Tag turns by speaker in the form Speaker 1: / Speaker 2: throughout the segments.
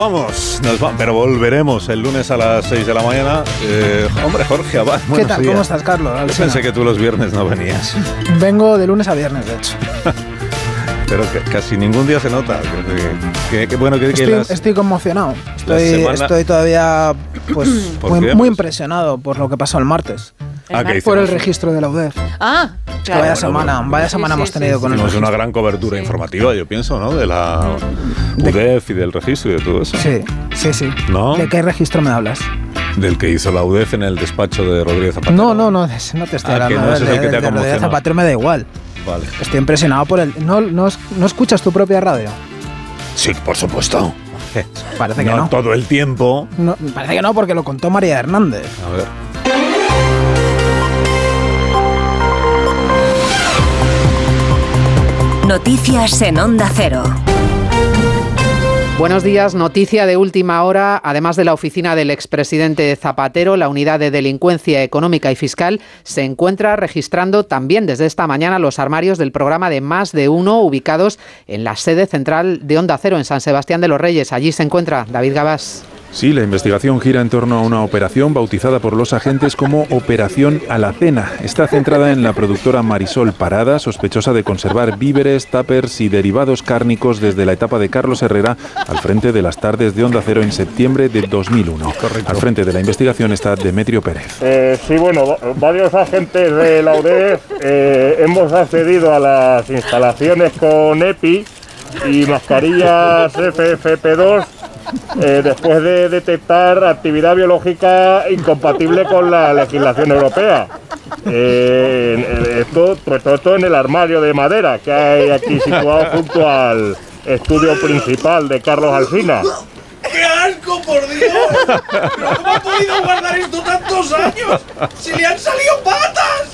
Speaker 1: Pero volveremos el lunes a las 6 de la mañana. Hombre, Jorge Abad,
Speaker 2: ¿qué tal?
Speaker 1: días.
Speaker 2: ¿Cómo estás, Carlos?
Speaker 1: Yo pensé que tú los viernes no venías.
Speaker 2: Vengo de lunes a viernes, de hecho.
Speaker 1: Pero que casi ningún día se nota.
Speaker 2: Estoy conmocionado. Estoy todavía pues muy impresionado por lo que pasó el martes. Por el registro de la UDEF.
Speaker 3: Claro.
Speaker 2: Vaya semana hemos tenido con el registro.
Speaker 1: Una gran cobertura informativa, yo pienso, ¿no? De la UDEF y del registro y de todo eso.
Speaker 2: Sí.
Speaker 1: ¿No?
Speaker 2: ¿De qué registro me hablas?
Speaker 1: Del que hizo la UDEF en el despacho de Rodríguez Zapatero.
Speaker 2: No te estoy hablando.
Speaker 1: Que no, ese es el que te ha conmocionado.
Speaker 2: Rodríguez Zapatero me da igual.
Speaker 1: Vale.
Speaker 2: Estoy impresionado por el... ¿No escuchas tu propia radio?
Speaker 1: Sí, por supuesto.
Speaker 2: Parece que no.
Speaker 1: Todo el tiempo.
Speaker 2: No, parece que no, porque lo contó María Hernández.
Speaker 1: A ver.
Speaker 4: Noticias en Onda Cero.
Speaker 5: Buenos días, noticia de última hora. Además de la oficina del expresidente Zapatero, la unidad de delincuencia económica y fiscal se encuentra registrando también desde esta mañana los armarios del programa de Más de Uno, ubicados en la sede central de Onda Cero, en San Sebastián de los Reyes. Allí se encuentra David Gabás.
Speaker 6: Sí, la investigación gira en torno a una operación bautizada por los agentes como Operación Alacena. Está centrada en la productora Marisol Parada, sospechosa de conservar víveres, tuppers y derivados cárnicos desde la etapa de Carlos Herrera al frente de las tardes de Onda Cero en septiembre de 2001.
Speaker 1: Correcto.
Speaker 6: Al frente de la investigación está Demetrio Pérez.
Speaker 7: Varios agentes de la UDEF hemos accedido a las instalaciones con EPI y mascarillas FFP2 después de detectar actividad biológica incompatible con la legislación europea. Todo esto en el armario de madera que hay aquí situado junto al estudio principal de Carlos Alsina.
Speaker 8: ¡Qué asco, por Dios! ¿Pero cómo ha podido guardar esto tantos años? ¡Si le han salido patas!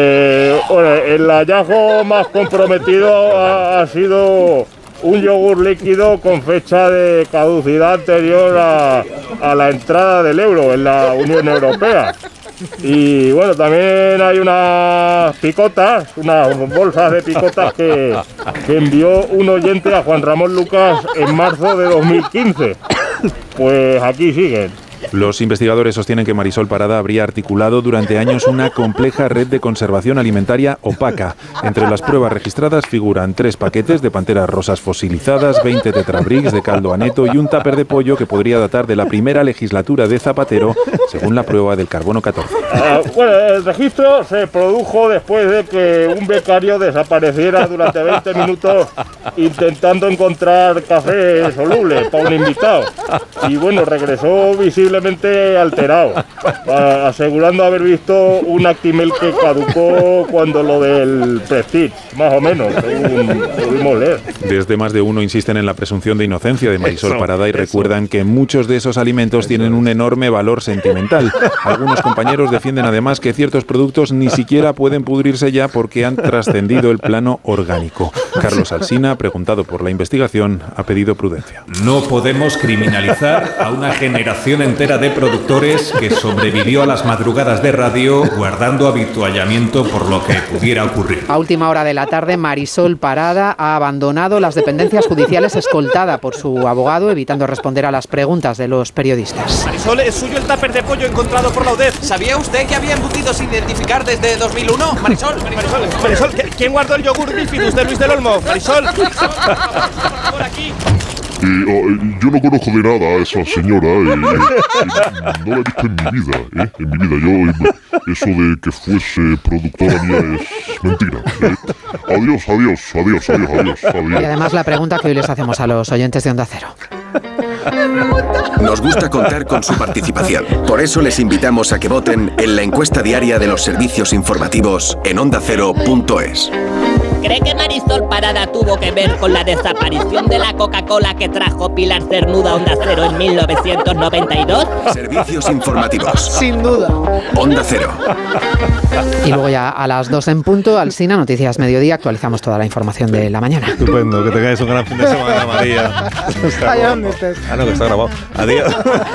Speaker 7: El hallazgo más comprometido ha sido un yogur líquido con fecha de caducidad anterior a la entrada del euro en la Unión Europea. Y bueno, también hay unas picotas, unas bolsas de picotas que envió un oyente a Juan Ramón Lucas en marzo de 2015. Pues aquí siguen.
Speaker 6: Los investigadores sostienen que Marisol Parada habría articulado durante años una compleja red de conservación alimentaria opaca. Entre las pruebas registradas figuran 3 paquetes de panteras rosas fosilizadas, 20 tetrabricks de caldo aneto y un tupper de pollo que podría datar de la primera legislatura de Zapatero, según la prueba del carbono 14.
Speaker 7: El registro se produjo después de que un becario desapareciera durante 20 minutos intentando encontrar café soluble para un invitado. Y bueno, regresó visiblemente alterado, asegurando haber visto un Actimel que caducó cuando lo del Prestige, más o menos, pudimos leer.
Speaker 6: Desde Más de Uno insisten en la presunción de inocencia de Marisol Parada y recuerdan que muchos de esos alimentos tienen un enorme valor sentimental. Algunos compañeros defienden además que ciertos productos ni siquiera pueden pudrirse ya porque han trascendido el plano orgánico. Carlos Alsina, preguntado por la investigación, ha pedido prudencia.
Speaker 9: No podemos criminalizar a una generación entera de productores que sobrevivió a las madrugadas de radio guardando habituallamiento por lo que pudiera ocurrir.
Speaker 5: A última hora de la tarde, Marisol Parada ha abandonado las dependencias judiciales escoltada por su abogado, evitando responder a las preguntas de los periodistas.
Speaker 8: Marisol, ¿es suyo el tupper de pollo encontrado por la UDEF? ¿Sabía usted que había embutidos sin identificar desde 2001? Marisol, ¿quién guardó el yogur bífidus de Luis del Olmo? Marisol, por aquí.
Speaker 10: Yo no conozco de nada a esa señora, no la he visto en mi vida, Yo, eso de que fuese productora mía es mentira. Adiós.
Speaker 5: Y además la pregunta que hoy les hacemos a los oyentes de Onda Cero.
Speaker 11: Nos gusta contar con su participación. Por eso les invitamos a que voten en la encuesta diaria de los servicios informativos en ondacero.es.
Speaker 12: ¿Cree que Marisol Parada tuvo que ver con la desaparición de la Coca-Cola que trajo Pilar Cernuda a Onda Cero en 1992?
Speaker 11: Servicios informativos.
Speaker 2: Sin duda.
Speaker 11: Onda Cero.
Speaker 5: Y luego ya a las 2 en punto, Alsina, Noticias Mediodía, actualizamos toda la información de la mañana.
Speaker 1: Estupendo, que tengáis un gran fin de semana, María.
Speaker 2: Allá donde estés.
Speaker 1: No, que está grabado. Adiós.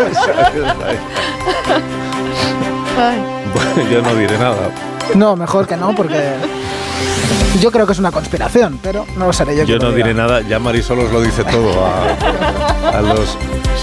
Speaker 1: Bueno, yo no diré nada.
Speaker 2: No, mejor que no, porque yo creo que es una conspiración, pero no lo seré yo.
Speaker 1: Yo no diré nada, ya Marisol os lo dice todo a los